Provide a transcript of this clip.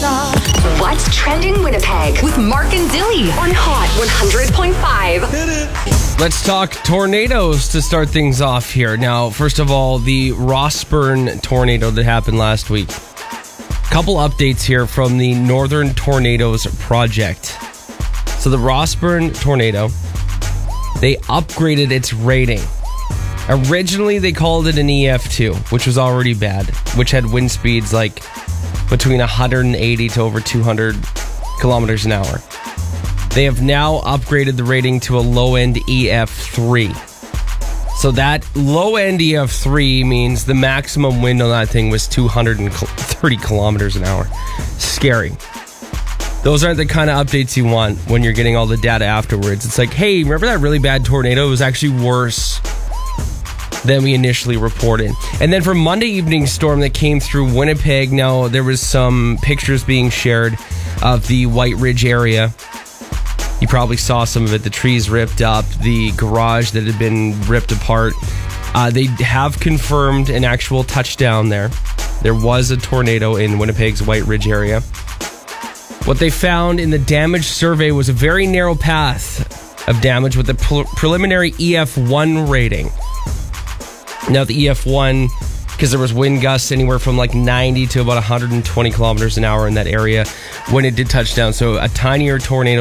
What's trending Winnipeg with Mark and Dilly on Hot 100.5. Let's talk tornadoes to start things off here. Now, first of all, the Rossburn tornado that happened last week. Couple updates here from the Northern Tornadoes Project. So the Rossburn tornado, they upgraded its rating. Originally, they called it an EF2, which was already bad, which had wind speeds like between 180 to over 200 kilometers an hour. They have now upgraded the rating to a low-end EF3. So that low-end EF3 means the maximum wind on that thing was 230 kilometers an hour. Scary. Those aren't the kind of updates you want when you're getting all the data afterwards. It's like, hey, remember that really bad tornado? It was actually worse than we initially reported. And then for Monday evening storm that came through Winnipeg, now there was some pictures being shared of the White Ridge area. You probably saw some of it. The trees ripped up, the garage that had been ripped apart. They have confirmed an actual touchdown there. There was a tornado in Winnipeg's White Ridge area. What they found in the damage survey was a very narrow path of damage with a preliminary EF1 rating. Now the EF1, because there was wind gusts anywhere from like 90 to about 120 kilometers an hour in that area when it did touch down. So a tinier tornado